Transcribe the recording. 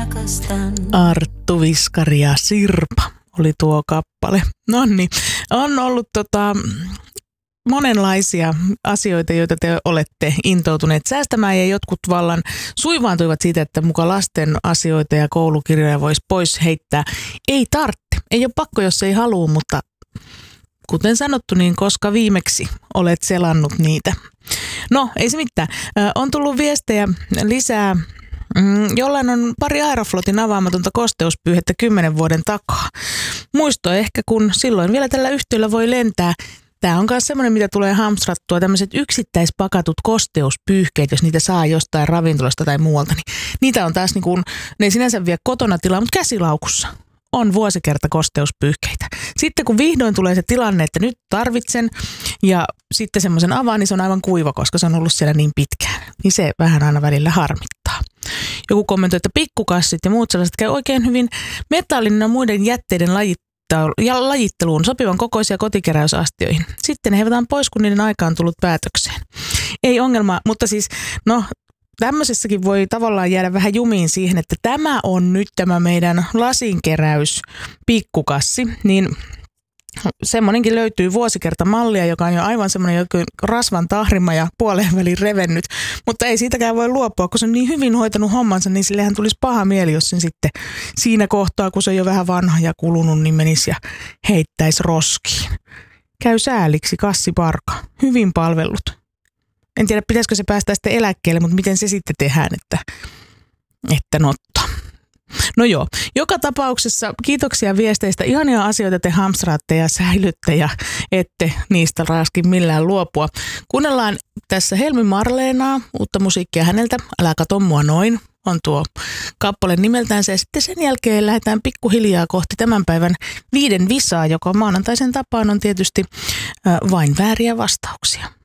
Arttu Viskari ja Sirpa oli tuo kappale. Nonni, on ollut monenlaisia asioita, joita te olette intoutuneet säästämään, ja jotkut vallan suivaantuivat siitä, että muka lasten asioita ja koulukirjoja voisi pois heittää. Ei tarvitse. Ei ole pakko, jos ei halua, mutta kuten sanottu, niin koska viimeksi olet selannut niitä. No, ei se mitään. On tullut viestejä lisää. Jollain on pari Aeroflotin avaamatonta kosteuspyyhettä 10 vuoden takaa. Muisto ehkä, kun silloin vielä tällä yhtiöllä voi lentää. Tämä on myös semmoinen, mitä tulee hamstrattua, tämmöiset yksittäispakatut kosteuspyyhkeet, jos niitä saa jostain ravintolasta tai muualta. Niin niitä on taas, niin kuin, ne ei sinänsä vie kotona tilaa, mutta käsilaukussa on vuosikerta kosteuspyyhkeitä. Sitten kun vihdoin tulee se tilanne, että nyt tarvitsen ja sitten semmoisen avaan, niin se on aivan kuiva, koska se on ollut siellä niin pitkään. Niin se vähän aina välillä harmittaa. Joku kommentoi, että pikkukassit ja muut sellaiset käy oikein hyvin metallin ja muiden jätteiden lajitteluun sopivan kokoisia kotikeräysastioihin. Sitten ne heivataan pois, kun niiden aika on tullut päätökseen. Ei ongelma, mutta siis tämmöisessäkin voi tavallaan jäädä vähän jumiin siihen, että tämä on nyt tämä meidän lasinkeräys pikkukassi, niin semmoinenkin löytyy vuosikertamallia, joka on jo aivan semmoinen joku rasvan tahrima ja puoleen väliin revennyt, mutta ei siitäkään voi luopua, kun se on niin hyvin hoitanut hommansa, niin sillehän tulisi paha mieli, jos sen sitten siinä kohtaa, kun se on jo vähän vanha ja kulunut, niin menisi ja heittäisi roskiin. Käy sääliksi kassiparka. Hyvin palvellut. En tiedä, pitäisikö se päästä sitten eläkkeelle, mutta miten se sitten tehdään, että notto. No joo, joka tapauksessa kiitoksia viesteistä. Ihania asioita te hamstraatte ja säilytte ja ette niistä raski millään luopua. Kuunnellaan tässä Helmi Marleenaa, uutta musiikkia häneltä. Älä kato mua noin, on tuo kappale nimeltään se. Ja sitten sen jälkeen lähdetään pikkuhiljaa kohti tämän päivän 5 visaa, joka maanantaisen tapaan on tietysti vain vääriä vastauksia.